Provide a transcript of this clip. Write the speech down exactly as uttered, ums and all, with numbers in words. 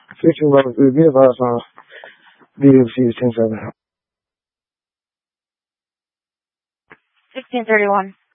sixteen level three, be advised on B F C is ten seven. sixteen thirty-one.